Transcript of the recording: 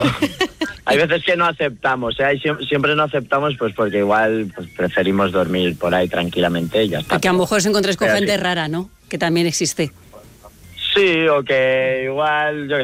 Hay veces que no aceptamos, ¿eh? Siempre no aceptamos pues porque igual pues, preferimos dormir por ahí tranquilamente y ya está. Que a lo mejor os encontréis con Pero gente sí. rara, ¿no? Que también existe. Sí, o que igual, yo